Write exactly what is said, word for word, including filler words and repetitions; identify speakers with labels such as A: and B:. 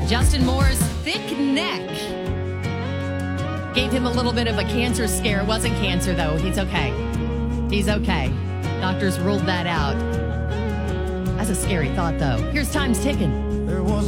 A: Justin Moore's thick neck gave him a little bit of a cancer scare. It wasn't cancer, though. He's okay. He's okay. Doctors ruled that out. That's a scary thought, though. Here's Time's Ticking.
B: There was